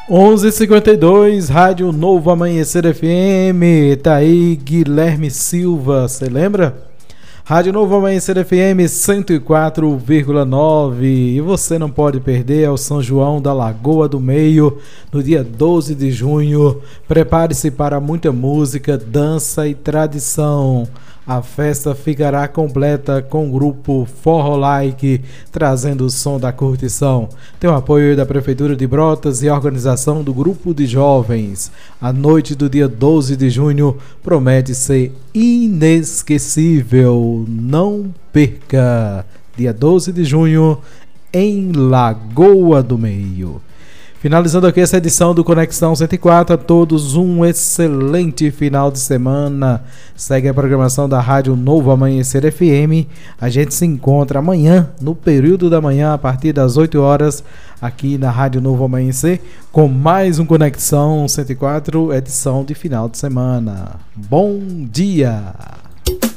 11h52, Rádio Novo Amanhecer FM, tá aí Guilherme Silva, você lembra? Rádio Novo Amanhecer FM 104,9 e você não pode perder é o São João da Lagoa do Meio no dia 12 de junho. Prepare-se para muita música, dança e tradição. A festa ficará completa com o grupo Forró Like, trazendo o som da curtição. Tem o apoio da Prefeitura de Brotas e a organização do grupo de jovens. A noite do dia 12 de junho promete ser inesquecível. Não perca! Dia 12 de junho em Lagoa do Meio. Finalizando aqui essa edição do Conexão 104, a todos um excelente final de semana. Segue a programação da Rádio Novo Amanhecer FM. A gente se encontra amanhã, no período da manhã, a partir das 8 horas, aqui na Rádio Novo Amanhecer, com mais um Conexão 104, edição de final de semana. Bom dia!